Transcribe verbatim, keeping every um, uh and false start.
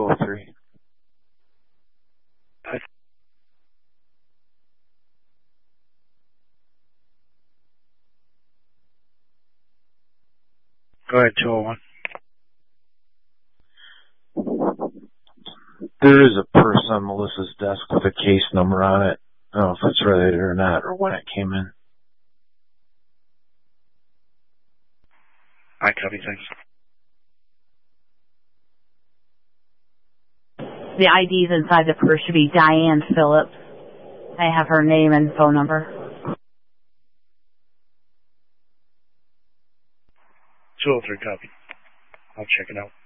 oh three. Go ahead, two oh one. There is a purse on Melissa's desk with a case number on it. I don't know if it's related or not, or when it came in. I copy, thanks. The I Ds inside the purse should be Diane Phillips. I have her name and phone number. two oh three, copy. I'll check it out.